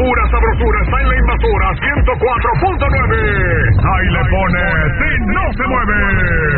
pura sabrosura está en la Invasora 104.9. Ahí le pone Si No Se Mueve.